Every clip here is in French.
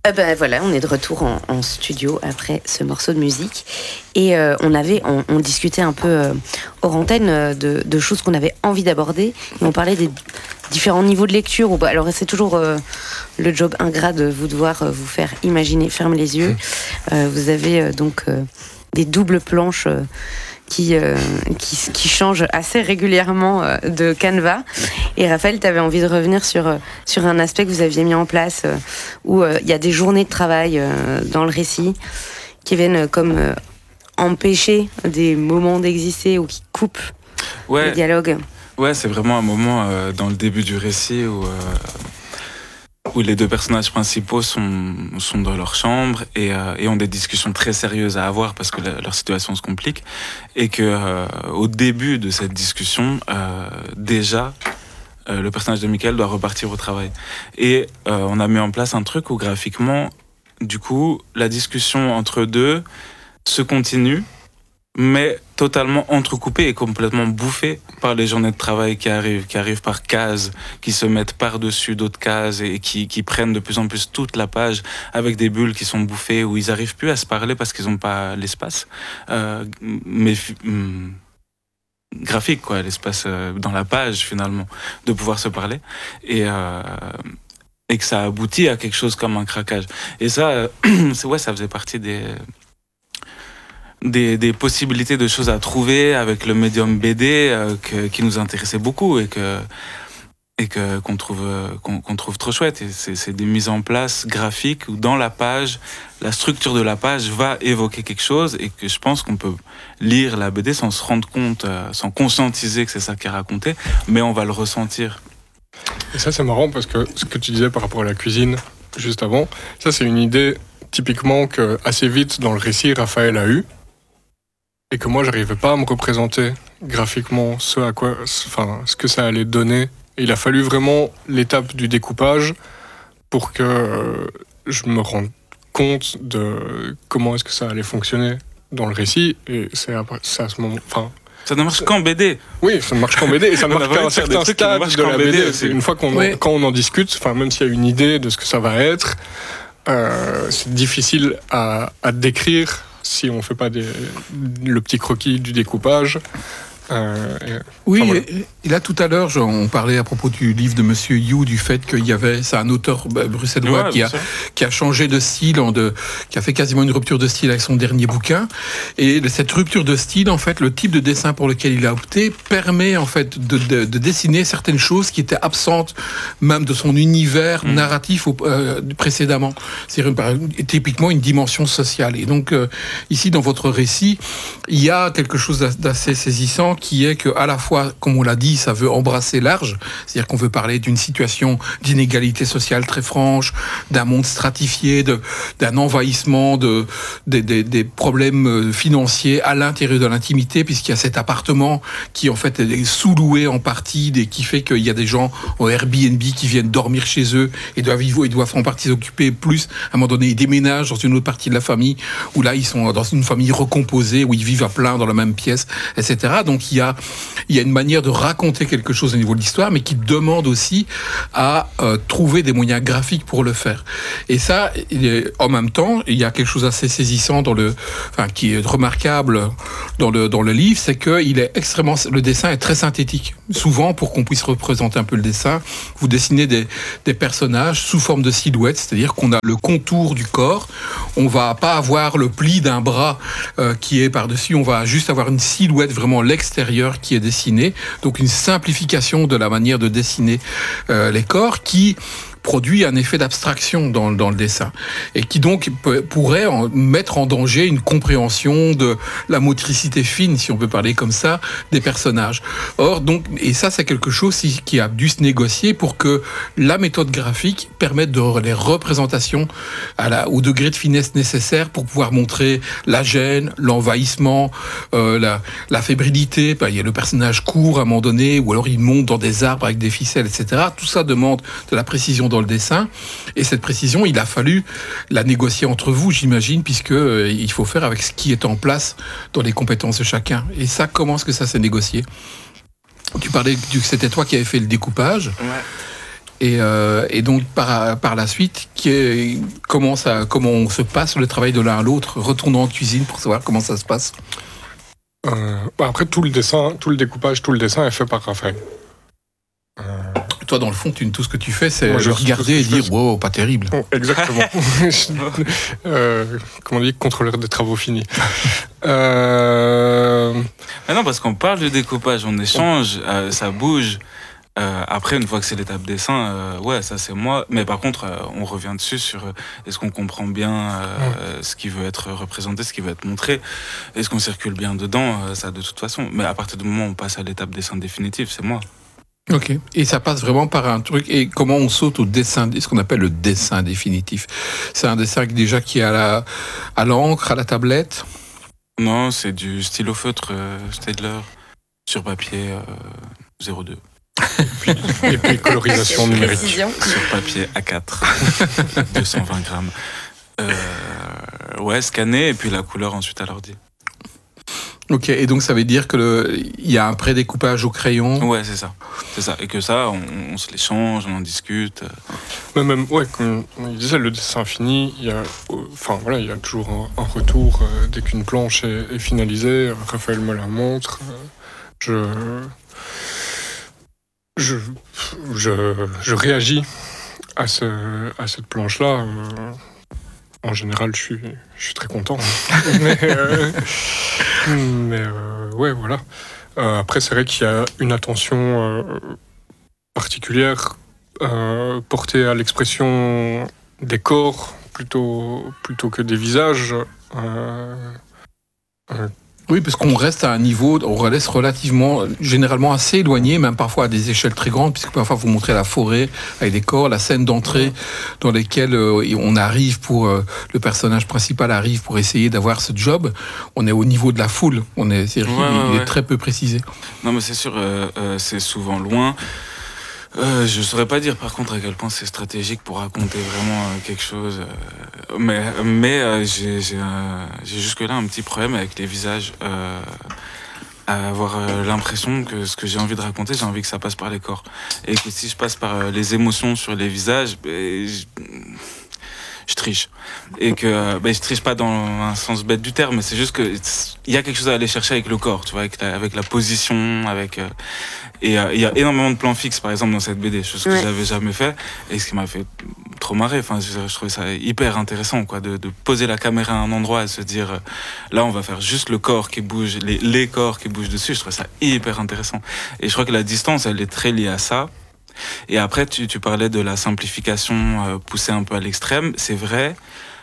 Ben voilà, on est de retour en studio après ce morceau de musique et on discutait un peu hors antenne de choses qu'on avait envie d'aborder et on parlait des différents niveaux de lecture. Alors c'est toujours le job ingrat de vous devoir vous faire imaginer, fermer les yeux. Vous avez donc des doubles planches qui changent assez régulièrement de canevas. Et Raphaël, tu avais envie de revenir sur un aspect que vous aviez mis en place où il y a des journées de travail dans le récit qui viennent comme empêcher des moments d'exister ou qui coupent le dialogue. Ouais, c'est vraiment un moment dans le début du récit où les deux personnages principaux sont dans leur chambre et ont des discussions très sérieuses à avoir parce que leur situation se complique et que au début de cette discussion, déjà, le personnage de Michael doit repartir au travail. Et on a mis en place un truc où graphiquement, du coup, la discussion entre deux se continue, mais totalement entrecoupée et complètement bouffée par les journées de travail qui arrivent par cases, qui se mettent par-dessus d'autres cases et qui prennent de plus en plus toute la page avec des bulles qui sont bouffées où ils n'arrivent plus à se parler parce qu'ils n'ont pas l'espace. Graphique, quoi, l'espace dans la page, finalement, de pouvoir se parler. Et que ça aboutit à quelque chose comme un craquage. Et ça, ça faisait partie des possibilités de choses à trouver avec le médium BD qui nous intéressait beaucoup et qu'on trouve trop chouette. Et c'est des mises en place graphiques où dans la page, la structure de la page va évoquer quelque chose et que je pense qu'on peut lire la BD sans se rendre compte, sans conscientiser que c'est ça qui est raconté, mais on va le ressentir. Et ça, c'est marrant parce que ce que tu disais par rapport à la cuisine juste avant, ça c'est une idée typiquement que assez vite dans le récit Raphaël a eu et que moi j'arrivais pas à me représenter graphiquement ce que ça allait donner. Et il a fallu vraiment l'étape du découpage pour que je me rende compte de comment est-ce que ça allait fonctionner dans le récit. Et c'est à ce moment... Ça ne marche qu'en BD. Oui, ça ne marche qu'en BD et ça ne marche qu'à un certain stade de la BD. C'est une fois quand on en discute, même s'il y a une idée de ce que ça va être, c'est difficile à décrire si on ne fait pas le petit croquis du découpage. Voilà. Et là tout à l'heure on parlait à propos du livre de Monsieur Yu du fait qu'il y avait, c'est un auteur bruxellois qui a changé de style, qui a fait quasiment une rupture de style avec son dernier bouquin, et cette rupture de style, en fait, le type de dessin pour lequel il a opté permet en fait de dessiner certaines choses qui étaient absentes même de son univers narratif précédemment, c'est-à-dire typiquement une dimension sociale. Et donc ici dans votre récit il y a quelque chose d'assez saisissant qui est que, à la fois, comme on l'a dit, ça veut embrasser large, c'est-à-dire qu'on veut parler d'une situation d'inégalité sociale très franche, d'un monde stratifié, d'un envahissement des problèmes financiers à l'intérieur de l'intimité, puisqu'il y a cet appartement qui en fait est sous-loué en partie, qui fait qu'il y a des gens au Airbnb qui viennent dormir chez eux et doivent en partie s'occuper plus. À un moment donné, ils déménagent dans une autre partie de la famille, où là ils sont dans une famille recomposée, où ils vivent à plein dans la même pièce, etc. Donc il y a une manière de raconter quelque chose au niveau de l'histoire, mais qui demande aussi à trouver des moyens graphiques pour le faire. Et ça, en même temps, il y a quelque chose d'assez saisissant qui est remarquable dans le livre, c'est que le dessin est très synthétique. Souvent, pour qu'on puisse représenter un peu le dessin, vous dessinez des personnages sous forme de silhouette, c'est-à-dire qu'on a le contour du corps, on va pas avoir le pli d'un bras qui est par-dessus, on va juste avoir une silhouette, vraiment l'extérieur qui est dessiné, donc une simplification de la manière de dessiner les corps qui produit un effet d'abstraction dans le dessin et qui donc pourrait mettre en danger une compréhension de la motricité fine, si on peut parler comme ça, des personnages. Or, donc, et ça c'est quelque chose qui a dû se négocier pour que la méthode graphique permette les représentations au degré de finesse nécessaire pour pouvoir montrer la gêne, l'envahissement, la fébrilité. Il y a le personnage court à un moment donné, ou alors il monte dans des arbres avec des ficelles, etc. Tout ça demande de la précision dans le dessin, et cette précision, il a fallu la négocier entre vous, j'imagine, puisque il faut faire avec ce qui est en place dans les compétences de chacun. Et ça, comment est-ce que ça s'est négocié ? Tu parlais que c'était toi qui avais fait le découpage. Ouais. Et donc par la suite, comment on se passe le travail de l'un à l'autre, retournons en cuisine pour savoir comment ça se passe. Après tout le découpage, tout le dessin est fait par Raphaël. Toi, dans le fond, tout ce que tu fais, c'est regarder et dire « wow, pas terrible ». Exactement. Comment on dit, contrôleur des travaux finis. Non, parce qu'on parle du découpage, on échange, ça bouge. Après, une fois que c'est l'étape dessin, ouais, ça c'est moi. Mais par contre, on revient dessus sur est-ce qu'on comprend bien ce qui veut être représenté, ce qui veut être montré, est-ce qu'on circule bien dedans, ça de toute façon. Mais à partir du moment où on passe à l'étape dessin définitive, c'est moi. Ok. Et ça passe vraiment par un truc. Et comment on saute au dessin, ce qu'on appelle le dessin définitif? C'est un dessin déjà qui est à l'encre, à la tablette? Non, c'est du stylo feutre Staedtler sur papier 02. Et puis colorisation numérique. Sur papier A4, 220 grammes. Ouais, scanné et puis la couleur ensuite à l'ordi. Ok, et donc ça veut dire qu'il y a un pré-découpage au crayon? Ouais, c'est ça. Et que ça, on se l'échange, on en discute. Mais même, ouais, comme on disait, le dessin fini, il y a toujours un retour dès qu'une planche est finalisée. Raphaël me la montre. Je réagis à cette planche-là. En général, je suis très content. mais ouais, voilà. Après, c'est vrai qu'il y a une attention particulière portée à l'expression des corps plutôt que des visages. Oui, parce qu'on reste à un niveau, on reste généralement assez éloigné, même parfois à des échelles très grandes, puisque parfois vous montrez la forêt avec des corps, la scène d'entrée dans lesquelles on arrive le personnage principal arrive pour essayer d'avoir ce job. On est au niveau de la foule, il est très peu précisé. Non, mais c'est sûr, c'est souvent loin. Je saurais pas dire par contre à quel point c'est stratégique pour raconter vraiment quelque chose. Mais j'ai jusque-là un petit problème avec les visages. À avoir l'impression que ce que j'ai envie de raconter, j'ai envie que ça passe par les corps. Et que si je passe par les émotions sur les visages, je triche. Et que je triche pas dans un sens bête du terme, mais c'est juste que il y a quelque chose à aller chercher avec le corps, tu vois, avec la position, et il y a énormément de plans fixes par exemple dans cette BD, chose que j'avais jamais fait et ce qui m'a fait trop marrer. Enfin, je trouvais ça hyper intéressant, quoi, de poser la caméra à un endroit et se dire là on va faire juste le corps qui bouge, les corps qui bougent dessus. Je trouvais ça hyper intéressant. Et je crois que la distance, elle est très liée à ça. Et après, tu parlais de la simplification poussée un peu à l'extrême, c'est vrai.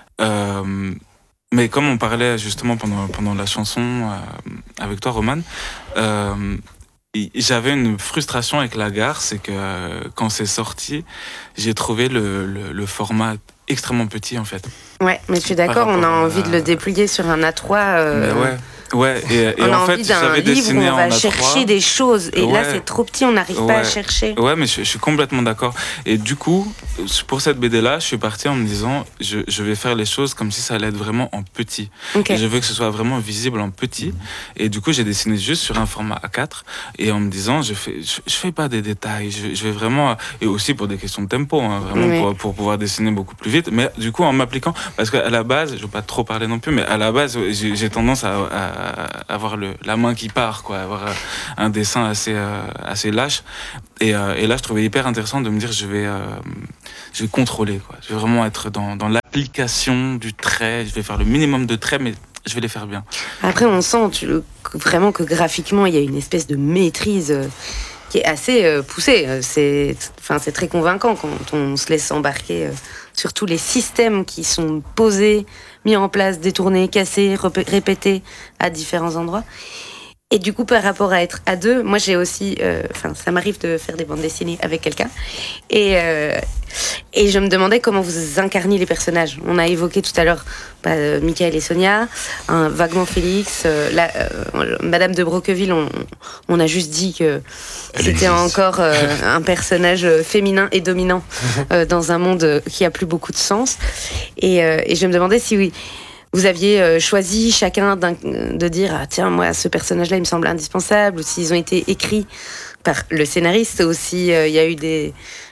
Mais comme on parlait justement pendant la chanson avec toi, Romane, j'avais une frustration avec la gare, c'est que quand c'est sorti, j'ai trouvé le format extrêmement petit en fait. Ouais, mais je suis d'accord, on a envie de le déplier sur un A3. Mais ouais, et on a en envie fait, j'avais d'un livre où dessiné on va en chercher A3. des choses. Et là, c'est trop petit, on n'arrive pas à chercher. Ouais, mais je suis complètement d'accord. Et du coup, pour cette BD-là, je suis parti en me disant, je vais faire les choses comme si ça allait être vraiment en petit. Okay. Et je veux que ce soit vraiment visible en petit. Et du coup, j'ai dessiné juste sur un format A4. Et en me disant, je fais pas des détails. Je vais vraiment... Et aussi pour des questions de tempo, hein, vraiment pour pouvoir dessiner beaucoup plus vite. Mais du coup, en m'appliquant... Parce qu'à la base, je veux pas trop parler non plus, mais à la base, j'ai tendance à avoir la main qui part, quoi, avoir un dessin assez lâche. Et là, je trouvais hyper intéressant de me dire, je vais contrôler, quoi. Je vais vraiment être dans l'application du trait. Je vais faire le minimum de traits, mais je vais les faire bien. Après, on sent vraiment que graphiquement, il y a une espèce de maîtrise qui est assez poussée. C'est très convaincant quand on se laisse embarquer sur tous les systèmes qui sont posés, mis en place, détournés, cassés, répétés à différents endroits. Et du coup, par rapport à être à deux, moi j'ai aussi... ça m'arrive de faire des bandes dessinées avec quelqu'un. Et je me demandais comment vous incarniez les personnages. On a évoqué tout à l'heure Michael et Sonia, vaguement Félix, Madame de Broqueville, on a juste dit que c'était encore un personnage féminin et dominant dans un monde qui a plus beaucoup de sens. Et je me demandais si oui, vous aviez choisi chacun de dire tiens, moi ce personnage-là il me semble indispensable, ou s'ils ont été écrits par le scénariste, ou si il y a eu des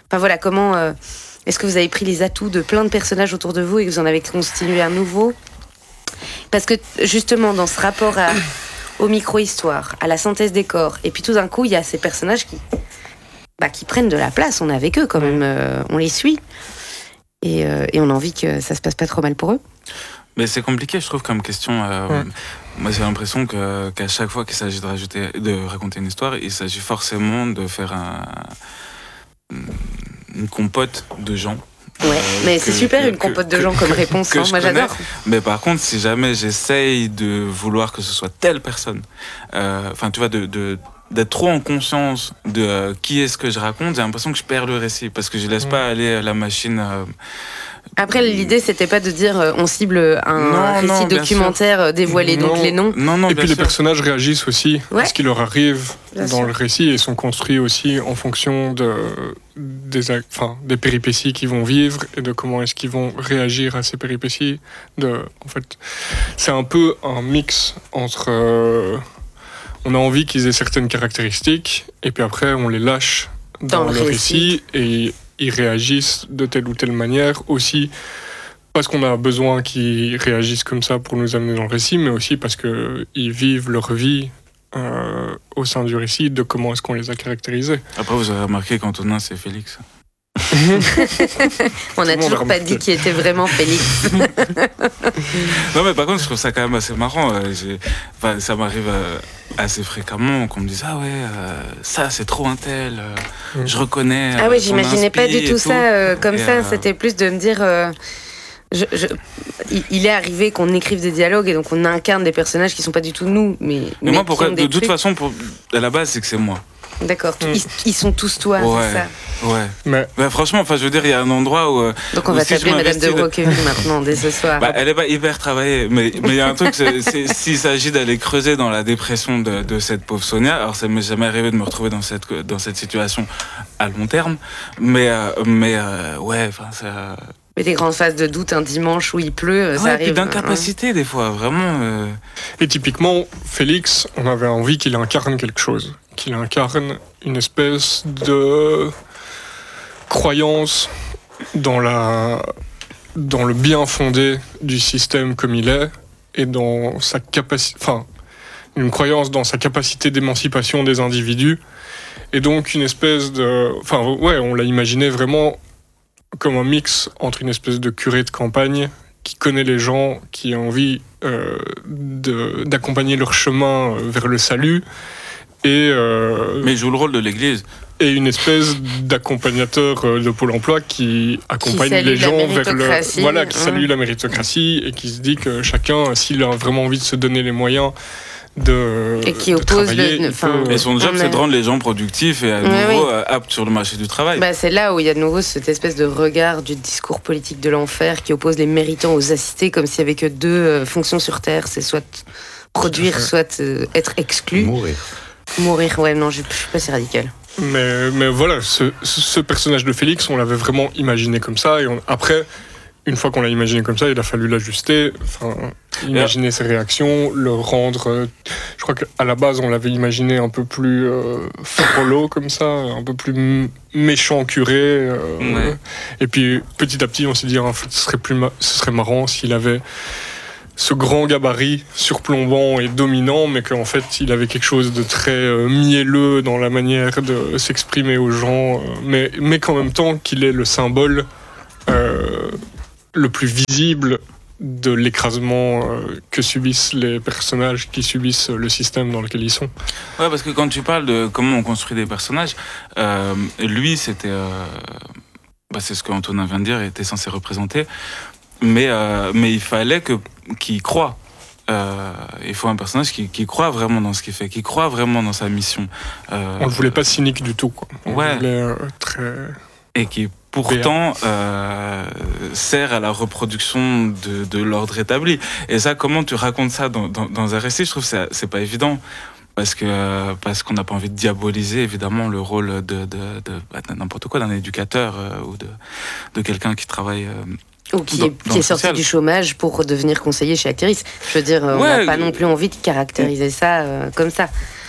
Enfin voilà, comment est-ce que vous avez pris les atouts de plein de personnages autour de vous et que vous en avez constitué un nouveau? Parce que justement, dans ce rapport aux micro-histoires, à la synthèse des corps, et puis tout d'un coup, il y a ces personnages qui prennent de la place. On est avec eux quand même, on les suit. Et on a envie que ça se passe pas trop mal pour eux. Mais c'est compliqué, je trouve, comme question. Moi, j'ai l'impression qu'à chaque fois qu'il s'agit de raconter une histoire, il s'agit forcément de faire une compote de gens. Ouais, mais c'est super une compote de gens comme réponse. Moi, j'adore. Mais par contre, si jamais j'essaye de vouloir que ce soit telle personne, tu vois, d'être trop en conscience de qui est-ce que je raconte, j'ai l'impression que je perds le récit parce que je laisse pas aller la machine. Après, l'idée, c'était pas de dire on cible un récit documentaire dévoilé, donc les noms. Et puis les personnages réagissent aussi à ce qui leur arrive dans le récit et sont construits aussi en fonction des péripéties qu'ils vont vivre et de comment est-ce qu'ils vont réagir à ces péripéties. En fait, c'est un peu un mix entre... on a envie qu'ils aient certaines caractéristiques et puis après, on les lâche dans le récit et ils réagissent de telle ou telle manière, aussi parce qu'on a besoin qu'ils réagissent comme ça pour nous amener dans le récit, mais aussi parce qu'ils vivent leur vie au sein du récit, de comment est-ce qu'on les a caractérisés. Après, vous avez remarqué qu'Antonin, c'est Félix. On n'a toujours pas dit qui était vraiment Félix. Non, mais par contre, je trouve ça quand même assez marrant. Ça m'arrive assez fréquemment qu'on me dise ah ouais, ça c'est trop un tel, je reconnais. Ah oui, j'imaginais pas du tout ça comme ça. C'était plus de me dire. Il est arrivé qu'on écrive des dialogues et donc on incarne des personnages qui sont pas du tout nous, mais moi, pourquoi de toute façon, à la base, c'est que c'est moi. D'accord, ils sont tous toi, c'est ça. Ouais. Mais franchement, je veux dire, il y a un endroit où. Donc on va s'appeler Madame de Broqueville maintenant, dès ce soir. Elle est pas hyper travaillée, mais il y a un truc, s'il s'agit d'aller creuser dans la dépression de cette pauvre Sonia, alors ça m'est jamais arrivé de me retrouver dans cette situation à long terme, mais ça. Mais des grandes phases de doute un dimanche où il pleut, ça arrive. Et d'incapacité des fois, vraiment. Et typiquement, Félix, on avait envie qu'il incarne quelque chose. Qu'il incarne une espèce de croyance dans le bien fondé du système comme il est et dans sa une croyance dans sa capacité d'émancipation des individus et donc une espèce de... on l'a imaginé vraiment comme un mix entre une espèce de curé de campagne qui connaît les gens, qui a envie d'accompagner leur chemin vers le salut, mais il joue le rôle de l'Église. Et une espèce d'accompagnateur de Pôle emploi qui accompagne les gens vers qui salue la méritocratie et qui se dit que chacun, s'il a vraiment envie de se donner les moyens et qui oppose et son job, c'est de rendre les gens productifs et à nouveau aptes sur le marché du travail. C'est là où il y a de nouveau cette espèce de regard du discours politique de l'enfer qui oppose les méritants aux assistés, comme s'il n'y avait que deux fonctions sur Terre, c'est soit produire, soit être exclu. Mourir, ouais, non, je suis pas si radical. Mais voilà, ce personnage de Félix, on l'avait vraiment imaginé comme ça, et après, une fois qu'on l'a imaginé comme ça, il a fallu l'ajuster, imaginer ses réactions, le rendre... je crois qu'à la base, on l'avait imaginé un peu plus frollo comme ça, un peu plus méchant curé. Et puis, petit à petit, on s'est dit, ce serait marrant s'il avait ce grand gabarit surplombant et dominant, mais qu'en fait, il avait quelque chose de très mielleux dans la manière de s'exprimer aux gens, mais qu'en même temps, qu'il est le symbole le plus visible de l'écrasement que subissent les personnages qui subissent le système dans lequel ils sont. Ouais, parce que quand tu parles de comment on construit des personnages, lui, c'était... c'est ce qu'Antonin vient de dire, était censé représenter, mais il fallait qu'il croie. Il faut un personnage qui croit vraiment dans ce qu'il fait, qui croit vraiment dans sa mission. On ne voulait pas cynique du tout, quoi. On voulait très... Et qui pourtant sert à la reproduction de l'ordre établi. Et ça, comment tu racontes ça dans un récit, je trouve que c'est pas évident. Parce qu'on n'a pas envie de diaboliser évidemment le rôle de n'importe quoi, d'un éducateur ou de quelqu'un qui travaille... Ou qui est sorti du chômage pour devenir conseiller chez Acteris. Je veux dire, on n'a pas non plus envie de caractériser ça comme ça.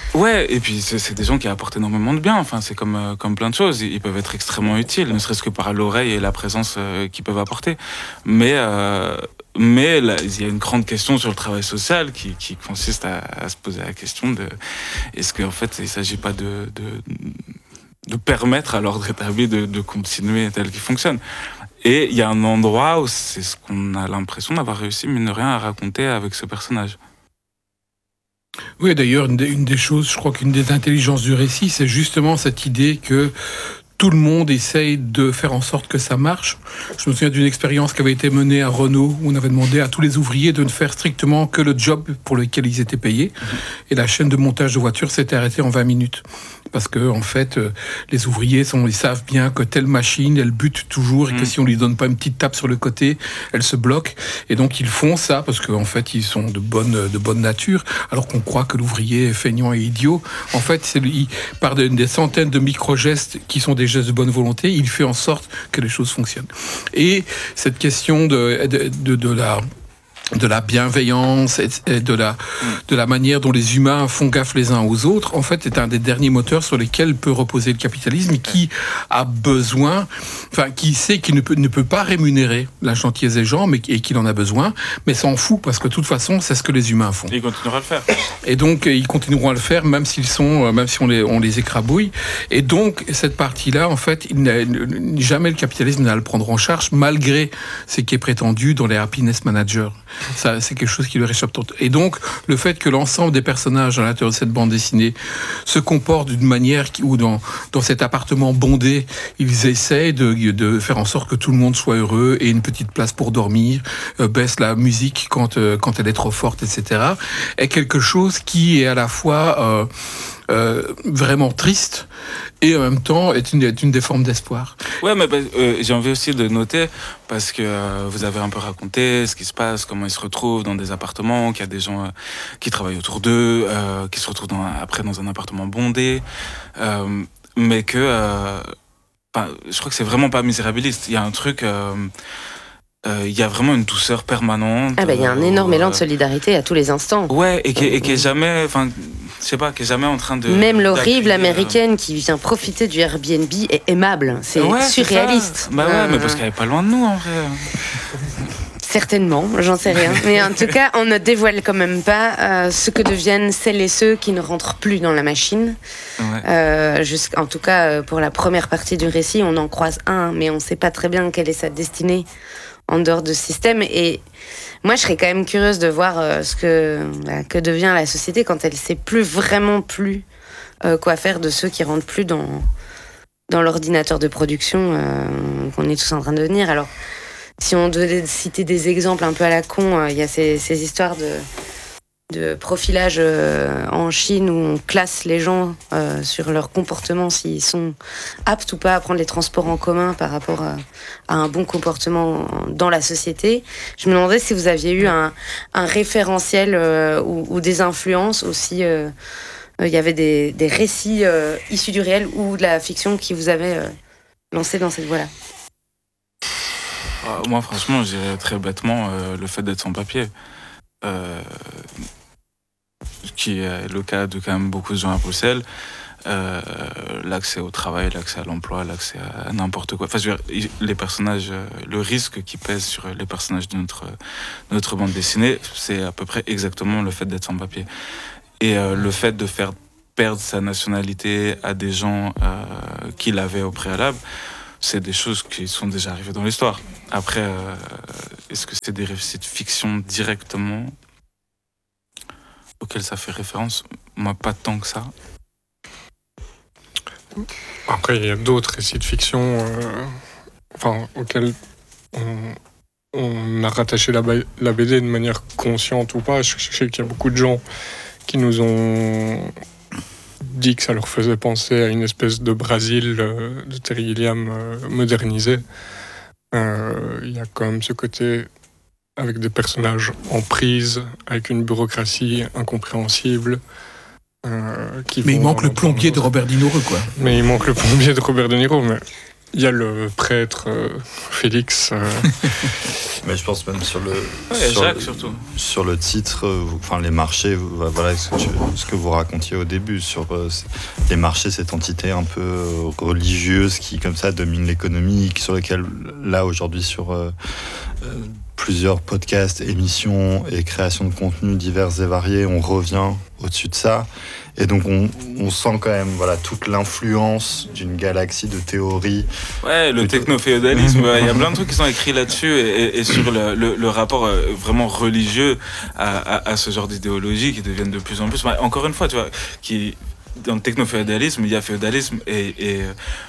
Ouais, et puis c'est des gens qui apportent énormément de bien. Enfin, c'est comme plein de choses. Ils peuvent être extrêmement utiles, ne serait-ce que par l'oreille et la présence qu'ils peuvent apporter. Mais là, il y a une grande question sur le travail social qui consiste à se poser la question de est-ce qu'en fait, il ne s'agit pas de permettre à l'ordre établi de continuer tel qu'il fonctionne. Et il y a un endroit où c'est ce qu'on a l'impression d'avoir réussi, mine de rien, à raconter avec ce personnage. Oui, d'ailleurs, une des choses, je crois qu'une des intelligences du récit, c'est justement cette idée que tout le monde essaye de faire en sorte que ça marche. Je me souviens d'une expérience qui avait été menée à Renault, où on avait demandé à tous les ouvriers de ne faire strictement que le job pour lequel ils étaient payés. Et la chaîne de montage de voitures s'était arrêtée en 20 minutes. Parce que, en fait, les ouvriers ils savent bien que telle machine, elle bute toujours, et que si on lui donne pas une petite tape sur le côté, elle se bloque. Et donc, ils font ça parce qu'en fait, ils sont de bonne nature, alors qu'on croit que l'ouvrier est feignant et idiot. En fait, par des centaines de micro-gestes qui sont des gestes de bonne volonté, il fait en sorte que les choses fonctionnent. Et cette question de la bienveillance et de la manière dont les humains font gaffe les uns aux autres, en fait, est un des derniers moteurs sur lesquels peut reposer le capitalisme, et qui a besoin, qui sait qu'il ne peut pas rémunérer la gentillesse des gens, et qu'il en a besoin, mais s'en fout, parce que de toute façon, c'est ce que les humains font. Et ils continueront à le faire. Et donc, ils continueront à le faire, même si on les écrabouille. Et donc, cette partie-là, en fait, jamais le capitalisme n'a à le prendre en charge, malgré ce qui est prétendu dans les happiness managers. Ça, c'est quelque chose qui leur échappe. Et donc, le fait que l'ensemble des personnages à l'intérieur de cette bande dessinée se comportent d'une manière où dans cet appartement bondé, ils essayent de faire en sorte que tout le monde soit heureux et une petite place pour dormir, baisse la musique quand elle est trop forte, etc., est quelque chose qui est à la fois vraiment triste et en même temps est une des formes d'espoir. Ouais, mais j'ai envie aussi de noter, parce que vous avez un peu raconté ce qui se passe, comment ils se retrouvent dans des appartements, qu'il y a des gens qui travaillent autour d'eux, qui se retrouvent après dans un appartement bondé, mais que je crois que c'est vraiment pas misérabiliste. Il y a un truc... il y a vraiment une douceur permanente. Il y a un énorme élan de solidarité à tous les instants. Ouais, et qui est jamais... je sais pas, qui est jamais en train de... Même l'horrible américaine qui vient profiter du Airbnb est aimable. C'est surréaliste. C'est ouais, mais parce qu'elle est pas loin de nous, en vrai. Certainement, j'en sais rien. Mais en tout cas, on ne dévoile quand même pas ce que deviennent celles et ceux qui ne rentrent plus dans la machine. Ouais. En tout cas, pour la première partie du récit, on en croise un, mais on ne sait pas très bien quelle est sa destinée en dehors de ce système. Et moi, je serais quand même curieuse de voir que devient la société quand elle ne sait vraiment plus quoi faire de ceux qui rentrent plus dans l'ordinateur de production qu'on est tous en train de devenir. Alors, si on devait citer des exemples un peu à la con, il y a ces histoires de profilage en Chine où on classe les gens sur leur comportement, s'ils sont aptes ou pas à prendre les transports en commun par rapport à un bon comportement dans la société. Je me demandais si vous aviez eu un référentiel ou des influences aussi. Il y avait des récits issus du réel ou de la fiction qui vous avaient lancé dans cette voie-là. Moi, franchement, je dirais très bêtement le fait d'être sans papier. Qui est le cas de quand même beaucoup de gens à Bruxelles. L'accès au travail, l'accès à l'emploi, l'accès à n'importe quoi. Enfin, je veux dire, les personnages, le risque qui pèse sur les personnages de notre bande dessinée, c'est à peu près exactement le fait d'être sans papier. Et le fait de faire perdre sa nationalité à des gens qui l'avaient au préalable, c'est des choses qui sont déjà arrivées dans l'histoire. Après, est-ce que c'est des récits de fiction directement auxquels ça fait référence? Moi, pas tant que ça. Après, il y a d'autres récits de fiction auxquels on a rattaché la BD de manière consciente ou pas. Je sais qu'il y a beaucoup de gens qui nous ont dit que ça leur faisait penser à une espèce de Brésil de Terry Gilliam modernisé. Il y a quand même ce côté avec des personnages en prise, avec une bureaucratie incompréhensible. Mais il manque le plombier de Robert De Niro, quoi. Mais il manque le plombier de Robert De Niro, mais il y a le prêtre Félix. Mais je pense même sur le Jacques, surtout. Sur le titre, enfin les marchés, voilà ce que vous racontiez au début sur les marchés, cette entité un peu religieuse qui comme ça domine l'économie, sur laquelle là aujourd'hui sur plusieurs podcasts, émissions et créations de contenus divers et variés, on revient au-dessus de ça. Et donc on sent quand même toute l'influence d'une galaxie de théories. Ouais, le techno-féodalisme, il y a plein de trucs qui sont écrits là-dessus et sur le rapport vraiment religieux à ce genre d'idéologie qui deviennent de plus en plus. Encore une fois, tu vois, dans le techno-féodalisme, il y a féodalisme et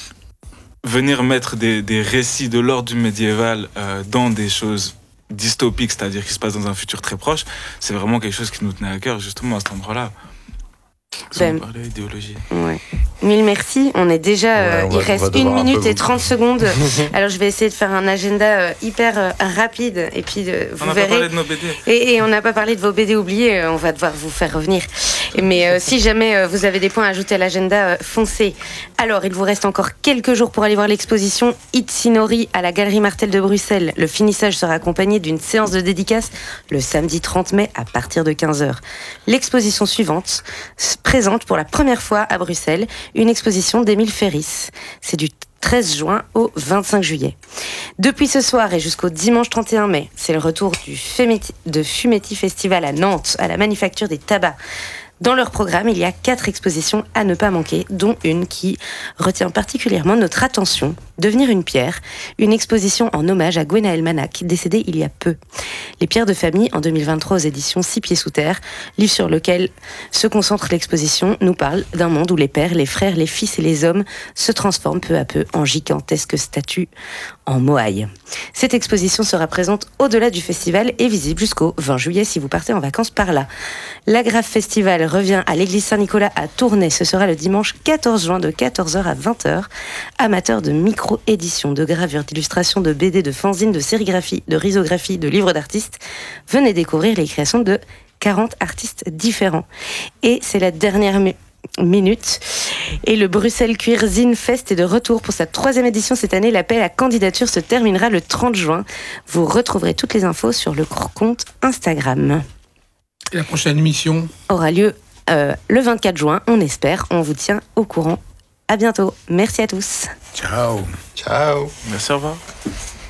venir mettre des récits de l'ordre du médiéval dans des choses dystopiques, c'est-à-dire qui se passent dans un futur très proche, c'est vraiment quelque chose qui nous tenait à cœur justement à cet endroit-là. On parlait d'idéologie. Ouais. Mille merci. On est déjà. Il reste 1 minute et 30 secondes. Alors je vais essayer de faire un agenda hyper rapide. Et puis vous verrez. On n'a pas parlé de nos BD. Et on n'a pas parlé de vos BD oubliés. On va devoir vous faire revenir. Mais si jamais vous avez des points à ajouter à l'agenda, foncez. Alors il vous reste encore quelques jours pour aller voir l'exposition Itsinori à la Galerie Martel de Bruxelles. Le finissage sera accompagné d'une séance de dédicace le samedi 30 mai à partir de 15h. L'exposition suivante présente pour la première fois à Bruxelles une exposition d'Émile Ferris. C'est du 13 juin au 25 juillet. Depuis ce soir et jusqu'au dimanche 31 mai, c'est le retour de Fumetti Festival à Nantes, à la Manufacture des Tabacs. Dans leur programme, il y a 4 expositions à ne pas manquer, dont une qui retient particulièrement notre attention, Devenir une pierre, une exposition en hommage à Gwenaël Manach, décédée il y a peu. Les pierres de famille, en 2023 aux éditions 6 pieds sous terre, livre sur lequel se concentre l'exposition, nous parle d'un monde où les pères, les frères, les fils et les hommes se transforment peu à peu en gigantesques statues en moailles. Cette exposition sera présente au-delà du festival et visible jusqu'au 20 juillet si vous partez en vacances par là. L'Agrave Festival revient à l'église Saint-Nicolas à Tournai. Ce sera le dimanche 14 juin de 14h à 20h. Amateurs de micro-édition, de gravure, d'illustration, de BD, de fanzine, de sérigraphie, de risographie, de livres d'artistes, venez découvrir les créations de 40 artistes différents. Et c'est la dernière minute. Et le Bruxelles Queer Zine Fest est de retour pour sa 3e édition cette année. L'appel à candidature se terminera le 30 juin. Vous retrouverez toutes les infos sur le compte Instagram. Et la prochaine émission aura lieu le 24 juin, on espère. On vous tient au courant. À bientôt. Merci à tous. Ciao. Ciao. Merci, au revoir.